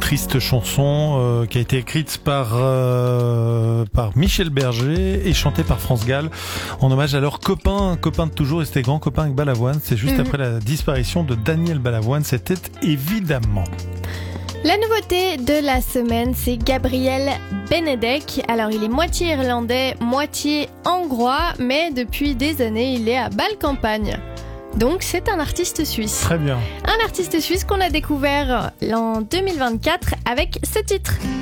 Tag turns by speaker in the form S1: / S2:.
S1: triste chanson qui a été écrite par Michel Berger et chantée par France Gall en hommage à leur copain de toujours, et c'était grand copain avec Balavoine. C'est juste après la disparition de Daniel Balavoine, c'était évidemment.
S2: La nouveauté de la semaine, c'est Gabriel Benedek. Alors, il est moitié irlandais, moitié hongrois, mais depuis des années, il est à Bâle-Campagne. Donc, c'est un artiste suisse.
S1: Très bien.
S2: Un artiste suisse qu'on a découvert en 2024 avec ce titre.